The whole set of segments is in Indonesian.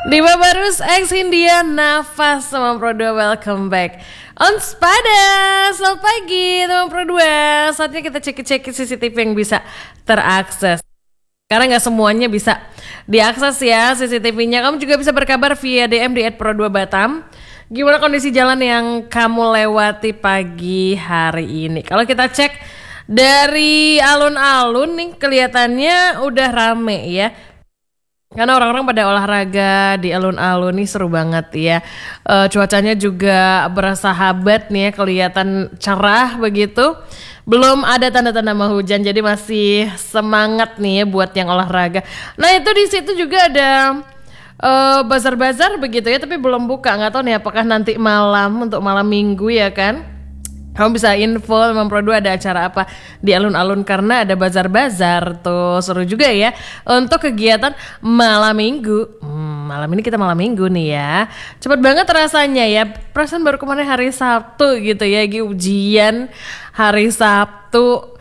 Diva Barus X Hindia Nafas sama Pro 2, welcome back on Spada. Selamat pagi teman Pro 2. Saatnya kita cek CCTV yang bisa terakses, karena gak semuanya bisa diakses ya CCTV-nya. Kamu juga bisa berkabar via DM di @pro2batam. Gimana kondisi jalan yang kamu lewati pagi hari ini? Kalau kita cek dari alun-alun nih, kelihatannya udah rame ya, karena orang-orang pada olahraga di alun-alun nih, seru banget ya. Cuacanya juga bersahabat nih ya, kelihatan cerah begitu. Belum ada tanda-tanda mau hujan, jadi masih semangat nih ya buat yang olahraga. Nah itu di situ juga ada bazar-bazar begitu ya, tapi belum buka. Nggak tahu nih apakah nanti malam, untuk malam minggu ya kan. Kamu bisa info Memang Pro 2 ada acara apa di alun-alun, karena ada bazar-bazar tuh, seru juga ya untuk kegiatan malam minggu. Malam ini kita malam minggu nih ya. Cepet banget rasanya ya. Perasaan baru kemarin hari Sabtu gitu ya, lagi ujian hari Sabtu.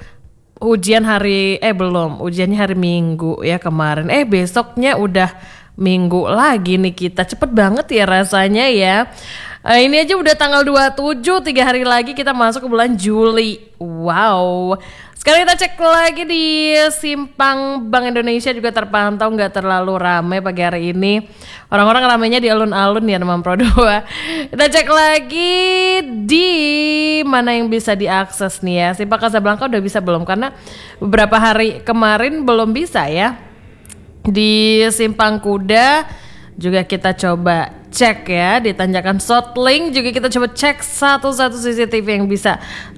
Ujiannya hari Minggu ya kemarin. Besoknya udah Minggu lagi nih kita. Cepet banget ya rasanya ya. Ini aja udah tanggal 27, 3 hari lagi kita masuk ke bulan Juli. Wow. Sekarang kita cek lagi di Simpang Bank Indonesia, juga terpantau nggak terlalu ramai pagi hari ini. Orang-orang ramainya di alun-alun ya teman Pro 2. Kita cek lagi di mana yang bisa diakses nih ya. Simpang Kasablanka udah bisa belum? Karena beberapa hari kemarin belum bisa ya. Di Simpang Kuda juga kita coba cek ya, di Tanjakan Sotling juga kita coba cek satu-satu CCTV yang bisa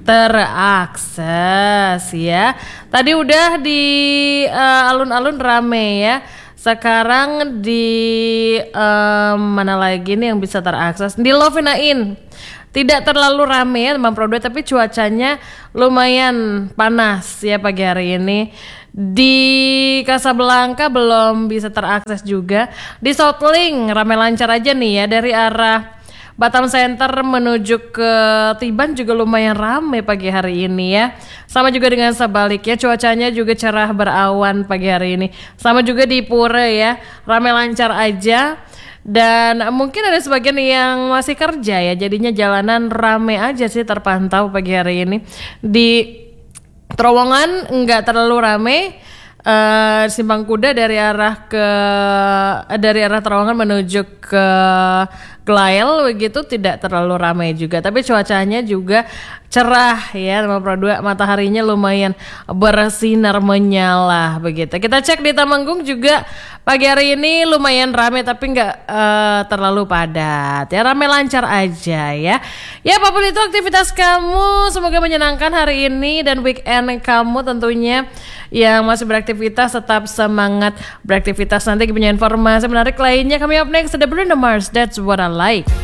terakses ya. Tadi udah di alun-alun rame ya. Sekarang di mana lagi nih yang bisa terakses? Di Lovina Inn. Tidak terlalu rame ya teman Pro 2, tapi cuacanya lumayan panas ya pagi hari ini. Di Kasablanka belum bisa terakses juga. Di Sotling ramai lancar aja nih ya, dari arah Batam Center menuju ke Tiban juga lumayan ramai pagi hari ini ya. Sama juga dengan sebaliknya, cuacanya juga cerah berawan pagi hari ini. Sama juga di Pura ya, ramai lancar aja. Dan mungkin ada sebagian yang masih kerja ya, jadinya jalanan rame aja sih terpantau pagi hari ini. Di Terowongan nggak terlalu rame. Simpang Kuda dari arah Terowongan menuju ke Glael begitu tidak terlalu ramai juga, tapi cuacanya juga cerah ya teman Pro 2, mataharinya lumayan bersinar menyala begitu. Kita cek di Temanggung juga pagi hari ini lumayan ramai, tapi nggak terlalu padat ya, ramai lancar aja ya. Ya apapun itu aktivitas kamu, semoga menyenangkan hari ini dan weekend kamu tentunya. Yang masih beraktivitas tetap semangat beraktivitas. Nanti punya informasi menarik lainnya, kami up next, ada Bruno Mars, That's What I Like.